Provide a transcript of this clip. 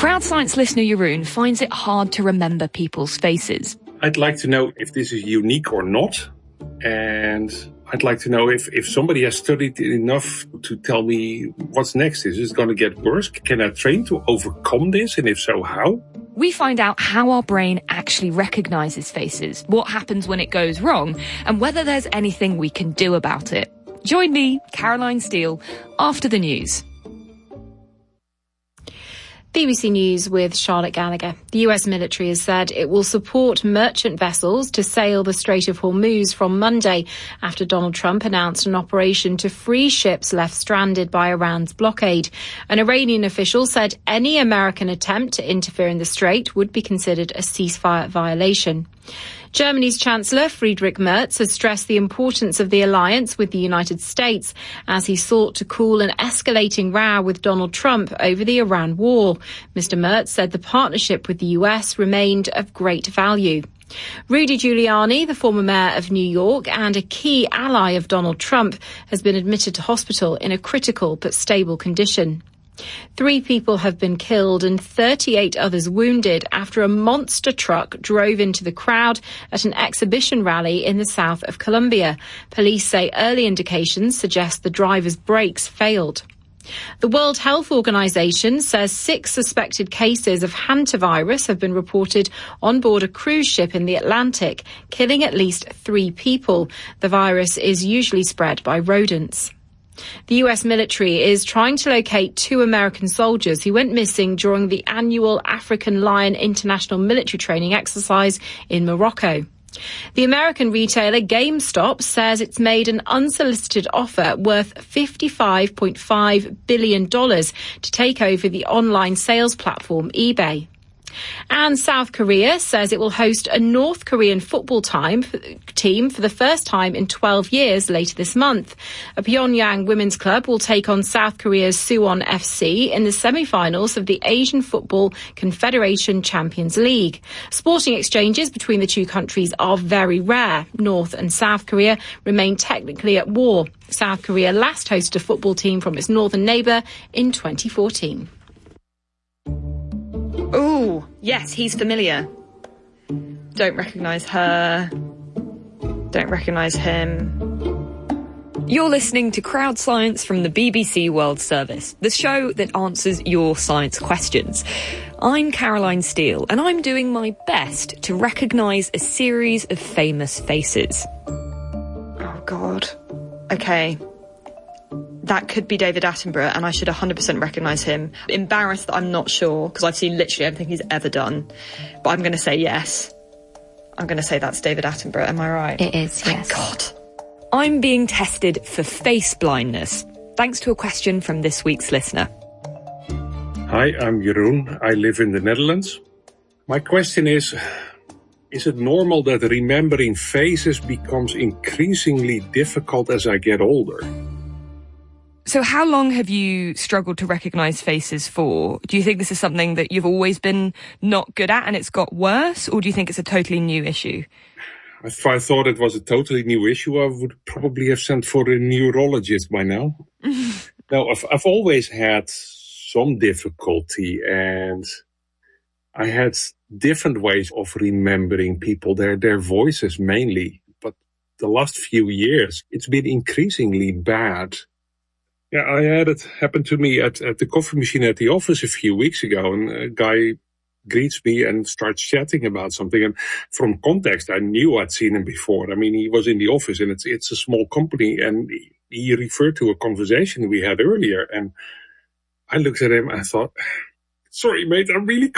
Crowd Science listener Jeroen finds it hard to remember people's faces. I'd like to know if this is unique or not. And I'd like to know if somebody has studied enough to tell me what's next. Is it going to get worse? Can I train to overcome this? And if so, how? We find out how our brain actually recognises faces, what happens when it goes wrong, and whether there's anything we can do about it. Join me, Caroline Steele, after the news. BBC News with Charlotte Gallagher. The US military has said it will support merchant vessels to sail the Strait of Hormuz from Monday after Donald Trump announced an operation to free ships left stranded by Iran's blockade. An Iranian official said any American attempt to interfere in the strait would be considered a ceasefire violation. Germany's Chancellor Friedrich Merz has stressed the importance of the alliance with the United States as he sought to cool an escalating row with Donald Trump over the Iran war. Mr. Merz said the partnership with the US remained of great value. Rudy Giuliani, the former mayor of New York and a key ally of Donald Trump, has been admitted to hospital in a critical but stable condition. 3 people have been killed and 38 others wounded after a monster truck drove into the crowd at an exhibition rally in the south of Colombia. Police say early indications suggest the driver's brakes failed. The World Health Organization says 6 suspected cases of hantavirus have been reported on board a cruise ship in the Atlantic, killing at least 3 people. The virus is usually spread by rodents. The US military is trying to locate 2 American soldiers who went missing during the annual African Lion International Military Training exercise in Morocco. The American retailer GameStop says it's made an unsolicited offer worth $55.5 billion to take over the online sales platform eBay. And South Korea says it will host a North Korean football team for the first time in 12 years later this month. A Pyongyang women's club will take on South Korea's Suwon FC in the semi-finals of the Asian Football Confederation Champions League. Sporting exchanges between the two countries are very rare. North and South Korea remain technically at war. South Korea last hosted a football team from its northern neighbour in 2014. Ooh, yes, he's familiar. Don't recognise her. Don't recognise him. You're listening to Crowd Science from the BBC World Service, the show that answers your science questions. I'm Caroline Steele, and I'm doing my best to recognise a series of famous faces. Oh, God. Okay. That could be David Attenborough, and I should 100% recognise him. Embarrassed that I'm not sure, because I've seen literally everything he's ever done. But I'm going to say yes. I'm going to say that's David Attenborough. Am I right? It is, yes. Thank God. I'm being tested for face blindness, thanks to a question from this week's listener. Hi, I'm Jeroen. I live in the Netherlands. My question is it normal that remembering faces becomes increasingly difficult as I get older? So how long have you struggled to recognise faces for? Do you think this is something that you've always been not good at and it's got worse? Or do you think it's a totally new issue? If I thought it was a totally new issue, I would probably have sent for a neurologist by now. No, I've always had some difficulty, and I had different ways of remembering people, their voices mainly. But the last few years, it's been increasingly bad. Yeah, I had it happen to me at the coffee machine at the office a few weeks ago, and a guy greets me and starts chatting about something. And from context, I knew I'd seen him before. I mean, he was in the office, and it's a small company, and he referred to a conversation we had earlier. And I looked at him and I thought, sorry, mate, I'm really